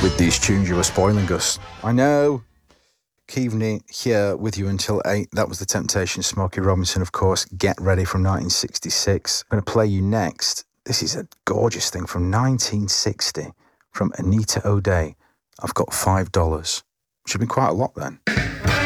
With these tunes you were spoiling us. I know. Keaveney here with you until 8. That was The Temptations, Smokey Robinson, of course. Get Ready from 1966. I'm going to play you next. This is a gorgeous thing from 1960 from Anita O'Day. I've got $5. Should be quite a lot then.